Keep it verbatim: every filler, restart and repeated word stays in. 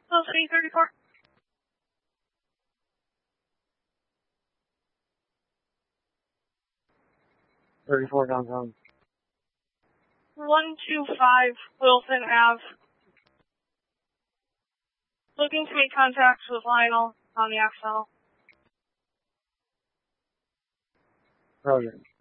City thirty-four. thirty-four downtown. one two five Wilson Ave. Looking to make contact with Lionel on the X L. Roger.